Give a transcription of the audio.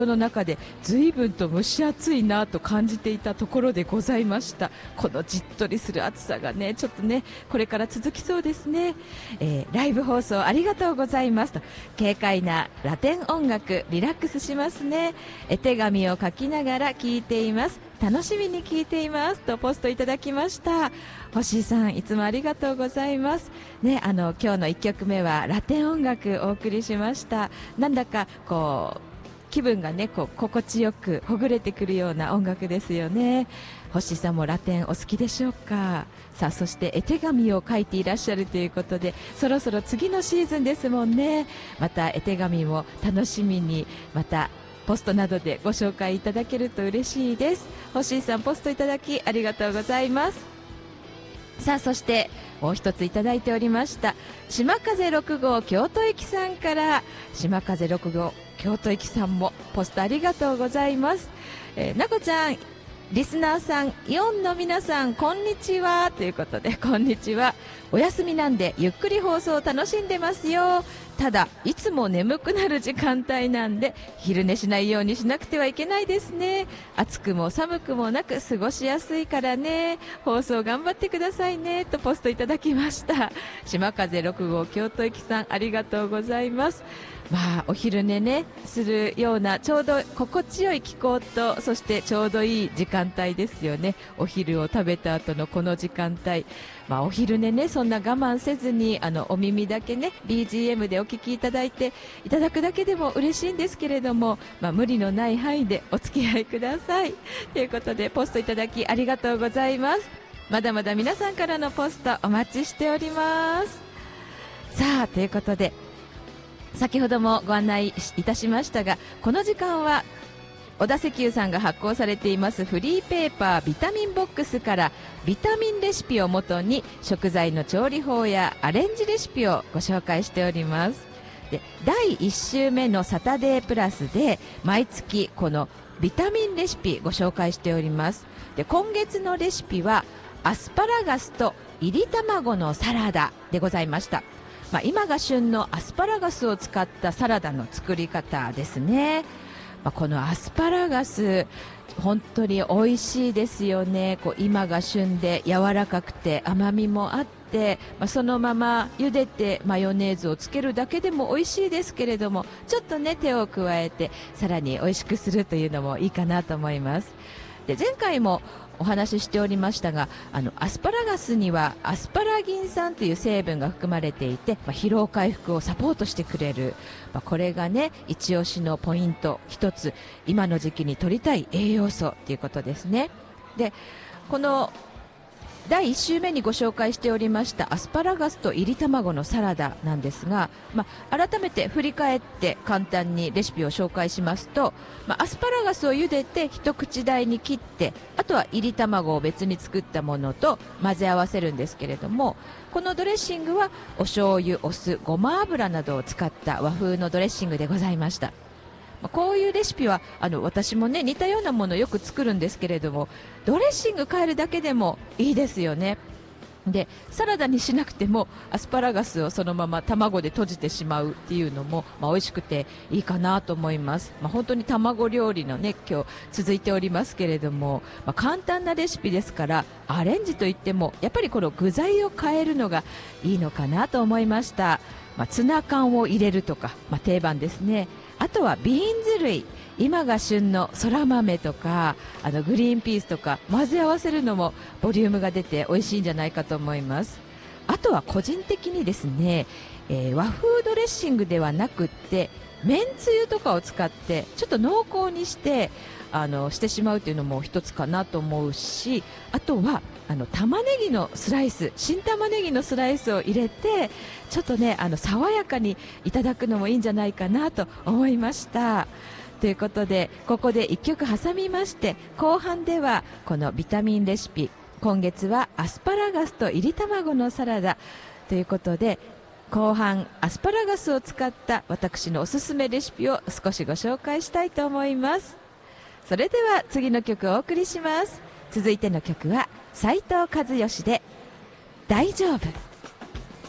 の中で随分と蒸し暑いなと感じていたところでございました。このじっとりする暑さがね、ちょっとねこれから続きそうですね。ライブ放送ありがとうございますと、軽快なラテン音楽、リラックスしますね。絵手紙を書きながら聞いています、楽しみに聞いていますとポストいただきました。星井さん、いつもありがとうございますね。今日の1曲目はラテン音楽お送りしました。なんだかこう気分がね心地よくほぐれてくるような音楽ですよね。星さんもラテンお好きでしょうか。さあ、そして絵手紙を書いていらっしゃるということで、そろそろ次のシーズンですもんね。また絵手紙も楽しみに、またポストなどでご紹介いただけると嬉しいです。星さん、ポストいただきありがとうございます。さあ、そしてもう一ついただいておりました。島風6号京都駅さんから、島風6号京都駅さんもポストありがとうございます。なこちゃん、リスナーさん、イオンの皆さん、こんにちはということで、こんにちは。お休みなんでゆっくり放送を楽しんでますよ。ただいつも眠くなる時間帯なんで昼寝しないようにしなくてはいけないですね。暑くも寒くもなく過ごしやすいからね。放送頑張ってくださいねとポストいただきました。島風6号京都駅さん、ありがとうございます。お昼寝ねするようなちょうど心地よい気候と、そしてちょうどいい時間帯ですよね。お昼を食べた後のこの時間帯、お昼寝ね、そんな我慢せずにお耳だけね BGM でお聞きいただいていただくだけでも嬉しいんですけれども、無理のない範囲でお付き合いくださいということで、ポストいただきありがとうございます。まだまだ皆さんからのポストお待ちしております。さあ、ということで先ほどもご案内いたしましたが、この時間は小田石油さんが発行されていますフリーペーパービタミンボックスからビタミンレシピをもとに食材の調理法やアレンジレシピをご紹介しております。で、第1週目のサタデープラスで毎月このビタミンレシピご紹介しております。で、今月のレシピはアスパラガスといり卵のサラダでございました。今が旬のアスパラガスを使ったサラダの作り方ですね。このアスパラガス本当に美味しいですよね。今が旬で柔らかくて甘みもあって、そのまま茹でてマヨネーズをつけるだけでも美味しいですけれども、ちょっとね手を加えてさらに美味しくするというのもいいかなと思います。で、前回もお話ししておりましたが、アスパラガスにはアスパラギン酸という成分が含まれていて、疲労回復をサポートしてくれる、これがね一押しのポイント一つ、今の時期に摂りたい栄養素ということですね。で、この第1週目にご紹介しておりましたアスパラガスといり卵のサラダなんですが、改めて振り返って簡単にレシピを紹介しますと、アスパラガスを茹でて一口大に切って、あとはいり卵を別に作ったものと混ぜ合わせるんですけれども、このドレッシングはお醤油、お酢、ごま油などを使った和風のドレッシングでございました。こういうレシピは私もね似たようなものをよく作るんですけれども、ドレッシング変えるだけでもいいですよね。で、サラダにしなくてもアスパラガスをそのまま卵で閉じてしまうっていうのも、美味しくていいかなと思います。本当に卵料理のね今日続いておりますけれども、簡単なレシピですからアレンジといってもやっぱりこの具材を変えるのがいいのかなと思いました。ツナ缶を入れるとか、定番ですね。あとはビーンズ類、今が旬のそら豆とかグリーンピースとか混ぜ合わせるのもボリュームが出て美味しいんじゃないかと思います。あとは個人的にですね、和風ドレッシングではなくってめんつゆとかを使ってちょっと濃厚にしてしてしまうというのも一つかなと思うし、あとは玉ねぎのスライス、新玉ねぎのスライスを入れてちょっとね爽やかにいただくのもいいんじゃないかなと思いました。ということでここで1曲挟みまして、後半ではこのビタミンレシピ、今月はアスパラガスといり卵のサラダということで、後半アスパラガスを使った私のおすすめレシピを少しご紹介したいと思います。それでは次の曲をお送りします。続いての曲は斉藤和義で大丈夫。